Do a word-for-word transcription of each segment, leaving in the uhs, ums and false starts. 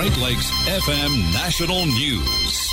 Great Lakes F M National News.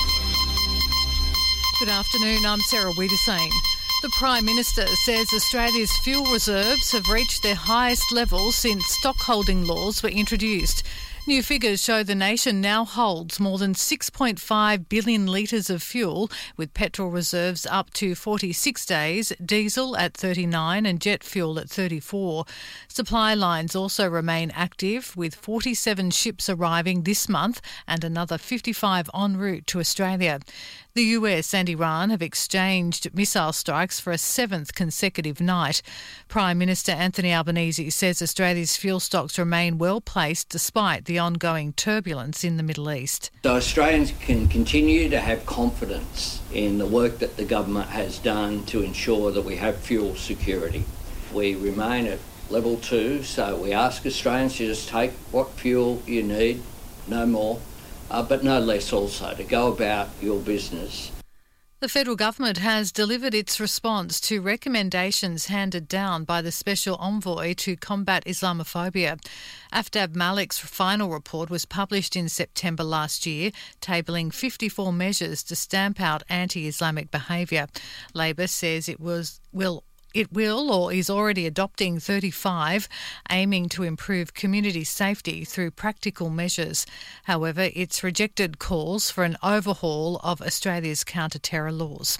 Good afternoon, I'm Sarah Wiedersane. The Prime Minister says Australia's fuel reserves have reached their highest level since stockholding laws were introduced. New figures show the nation now holds more than six point five billion litres of fuel, with petrol reserves up to forty-six days, diesel at thirty-nine and jet fuel at thirty-four. Supply lines also remain active, with forty-seven ships arriving this month and another fifty-five en route to Australia. The U S and Iran have exchanged missile strikes for a seventh consecutive night. Prime Minister Anthony Albanese says Australia's fuel stocks remain well placed despite the ongoing turbulence in the Middle East. So Australians can continue to have confidence in the work that the government has done to ensure that we have fuel security. We remain at level two, so we ask Australians to just take what fuel you need, no more. Uh, but no less also, to go about your business. The federal government has delivered its response to recommendations handed down by the Special Envoy to combat Islamophobia. Aftab Malik's final report was published in September last year, tabling fifty-four measures to stamp out anti-Islamic behaviour. Labor says it was will It will or is already adopting thirty-five, aiming to improve community safety through practical measures. However, it's rejected calls for an overhaul of Australia's counter-terror laws.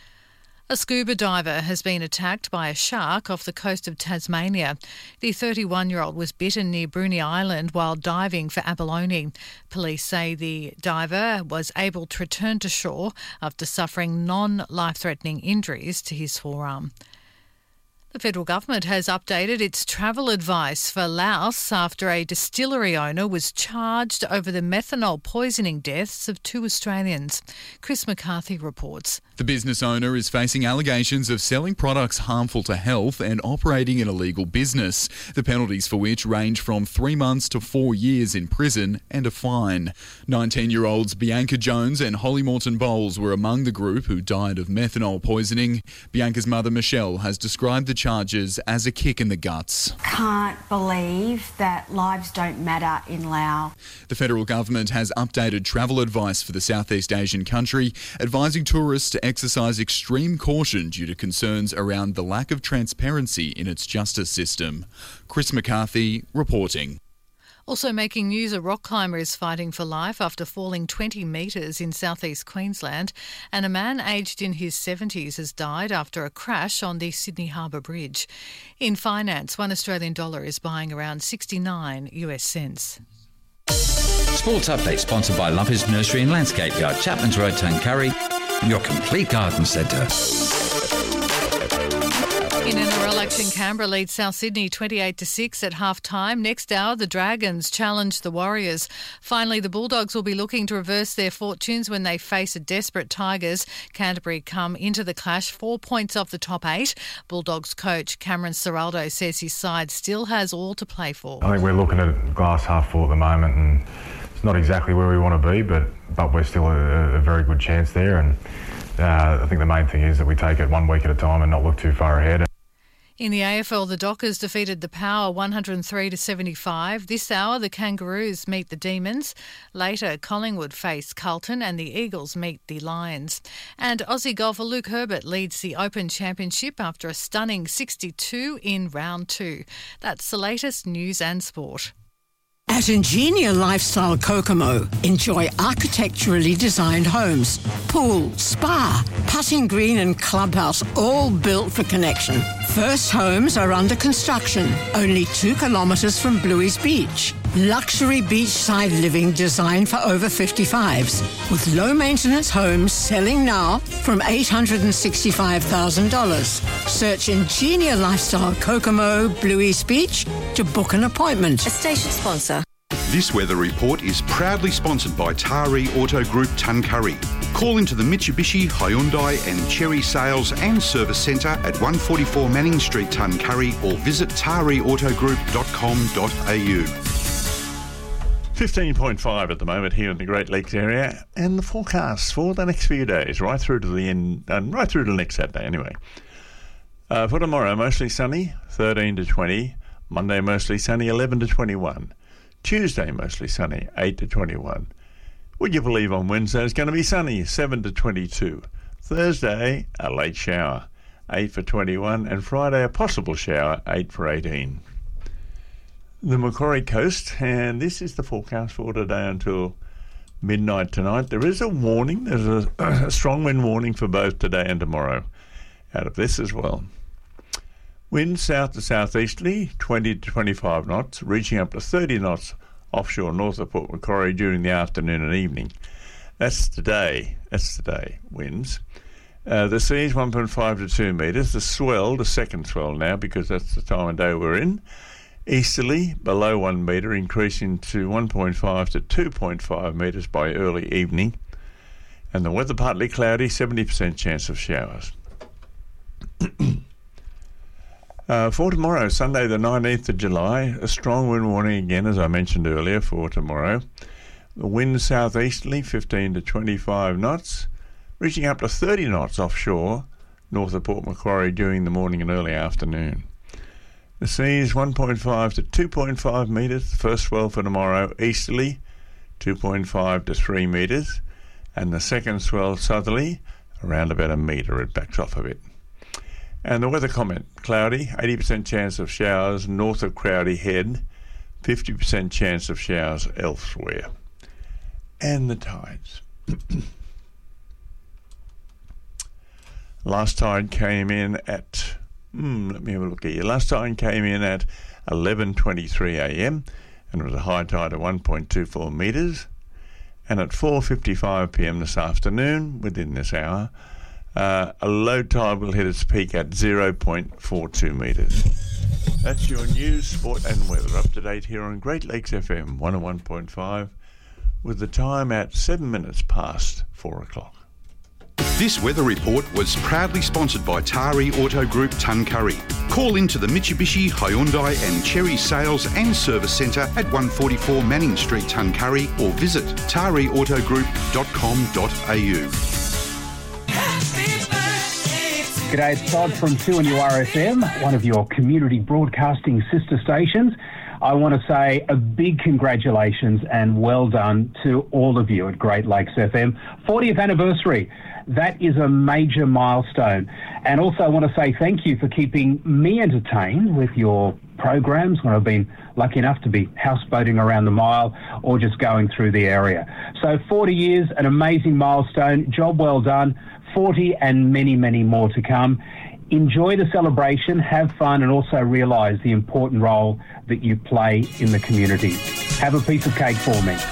A scuba diver has been attacked by a shark off the coast of Tasmania. The thirty-one-year-old was bitten near Bruny Island while diving for abalone. Police say the diver was able to return to shore after suffering non-life-threatening injuries to his forearm. The federal government has updated its travel advice for Laos after a distillery owner was charged over the methanol poisoning deaths of two Australians. Chris McCarthy reports. The business owner is facing allegations of selling products harmful to health and operating an illegal business, the penalties for which range from three months to four years in prison and a fine. nineteen-year-olds Bianca Jones and Holly Morton Bowles were among the group who died of methanol poisoning. Bianca's mother, Michelle, has described the charges as a kick in the guts. Can't believe that lives don't matter in Laos. The federal government has updated travel advice for the Southeast Asian country, advising tourists to exercise extreme caution due to concerns around the lack of transparency in its justice system. Chris McCarthy reporting. Also making news, a rock climber is fighting for life after falling twenty metres in southeast Queensland, and a man aged in his seventies has died after a crash on the Sydney Harbour Bridge. In finance, one Australian dollar is buying around sixty-nine US cents. Sports Update sponsored by Lovers Nursery and Landscape Yard, Chapman's Road, Tuncurry, your complete garden centre. In N R L action, Canberra leads South Sydney twenty-eight to six at half-time. Next hour, the Dragons challenge the Warriors. Finally, the Bulldogs will be looking to reverse their fortunes when they face a desperate Tigers. Canterbury come into the clash four points off the top eight. Bulldogs coach Cameron Ciraldo says his side still has all to play for. I think we're looking at glass half full at the moment, and it's not exactly where we want to be, but, but we're still a, a very good chance there. And uh, I think the main thing is that we take it one week at a time and not look too far ahead. In the A F L, the Dockers defeated the Power one hundred three to seventy-five. This hour, the Kangaroos meet the Demons. Later, Collingwood face Carlton and the Eagles meet the Lions. And Aussie golfer Luke Herbert leads the Open Championship after a stunning sixty-two in round two. That's the latest news and sport. At Ingenia Lifestyle Kokomo, enjoy architecturally designed homes, pool, spa, putting green and clubhouse, all built for connection. First homes are under construction, only two kilometres from Bluey's Beach. Luxury beachside living designed for over fifty-fives, with low-maintenance homes selling now from eight hundred sixty-five thousand dollars. Search Ingenia Lifestyle Kokomo, Bluey's Beach to book an appointment. A station sponsor. This weather report is proudly sponsored by Taree Auto Group Tuncurry. Call into the Mitsubishi, Hyundai and Chery Sales and Service Centre at one forty-four Manning Street, Tuncurry, or visit taree auto group dot com dot a u. fifteen point five at the moment here in the Great Lakes area, and the forecast for the next few days, right through to the end, and right through to next Saturday anyway. Uh, for tomorrow, mostly sunny, thirteen to twenty. Monday, mostly sunny, eleven to twenty-one. Tuesday, mostly sunny, eight to twenty-one. Would you believe on Wednesday it's going to be sunny, seven to twenty-two. Thursday, a late shower, eight for twenty-one. And Friday, a possible shower, eight for eighteen. The Macquarie Coast, and this is the forecast for today until midnight tonight. There is a warning, there's a, a strong wind warning for both today and tomorrow out of this as well. Winds south to southeasterly, twenty to twenty-five knots, reaching up to thirty knots offshore north of Port Macquarie during the afternoon and evening. That's today, that's today, winds. Uh, the sea is one point five to two metres. The swell, the second swell now, because that's the time of day we're in, easterly, below one metre, increasing to one point five to two point five metres by early evening. And the weather partly cloudy, seventy percent chance of showers. uh, for tomorrow, Sunday the nineteenth of July, a strong wind warning again, as I mentioned earlier, for tomorrow. The wind southeasterly, fifteen to twenty-five knots, reaching up to thirty knots offshore, north of Port Macquarie during the morning and early afternoon. The sea is one point five to two point five metres. The first swell for tomorrow, easterly, two point five to three metres. And the second swell, southerly, around about a metre. It backs off a bit. And the weather comment, cloudy, eighty percent chance of showers north of Crowdy Head, fifty percent chance of showers elsewhere. And the tides. Last tide came in at... Hmm, let me have a look at you. Last tide came in at eleven twenty-three a m and it was a high tide of one point two four metres. And at four fifty-five p m this afternoon, within this hour, uh, a low tide will hit its peak at zero point four two metres. That's your news, sport and weather up to date here on Great Lakes F M one oh one point five, with the time at seven minutes past four o'clock. This weather report was proudly sponsored by Tari Auto Group Tuncurry. Call into the Mitsubishi, Hyundai and Cherry Sales and Service Centre at one forty-four Manning Street, Tuncurry, or visit tari auto group dot com dot a u. G'day, it's Todd from two N U R F M, one of your community broadcasting sister stations. I want to say a big congratulations and well done to all of you at Great Lakes F M. fortieth anniversary. That is a major milestone. And also I want to say thank you for keeping me entertained with your programs when I've been lucky enough to be houseboating around the mile or just going through the area. So forty years, an amazing milestone. Job well done. forty and many, many more to come. Enjoy the celebration, have fun, and also realise the important role that you play in the community. Have a piece of cake for me.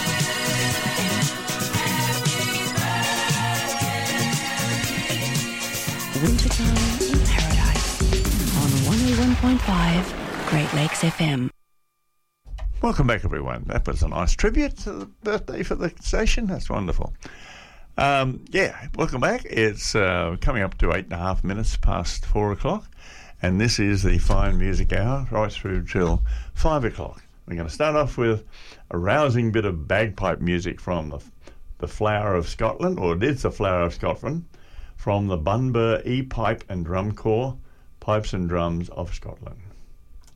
Wintertime in Paradise on one oh one point five Great Lakes F M. Welcome back, everyone. That was a nice tribute to the birthday for the station. That's wonderful. Um, yeah, welcome back. It's uh, coming up to eight and a half minutes past four o'clock, and this is the Fine Music Hour right through till five o'clock. We're going to start off with a rousing bit of bagpipe music from the, the Flower of Scotland, or it is the Flower of Scotland, from the Bunbury E-Pipe and Drum Corps, Pipes and Drums of Scotland.